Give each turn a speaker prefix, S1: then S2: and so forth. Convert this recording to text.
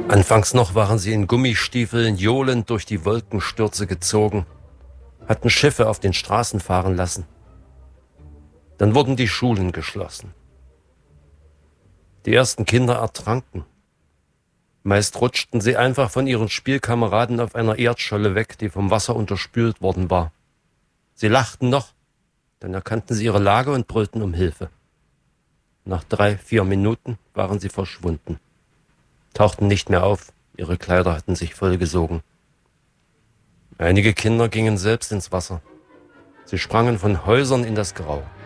S1: Anfangs noch waren sie in Gummistiefeln johlend durch die Wolkenstürze gezogen, hatten Schiffe auf den Straßen fahren lassen. Dann wurden die Schulen geschlossen. Die ersten Kinder ertranken. Meist rutschten sie einfach von ihren Spielkameraden auf einer Erdscholle weg, die vom Wasser unterspült worden war. Sie lachten noch, dann erkannten sie ihre Lage und brüllten um Hilfe. Nach 3-4 Minuten waren sie verschwunden, tauchten nicht mehr auf, ihre Kleider hatten sich vollgesogen. Einige Kinder gingen selbst ins Wasser. Sie sprangen von Häusern in das Grau.